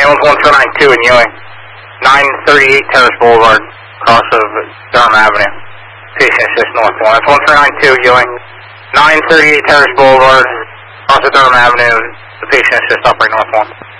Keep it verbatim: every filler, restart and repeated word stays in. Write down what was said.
ambulance one four nine two in Ewing. nine thirty-eight Terrace Boulevard, across of Durham Avenue. Patient assist north one. That's one four nine two Ewing. nine thirty-eight Terrace Boulevard, across of Durham Avenue. The patient assist operating north one.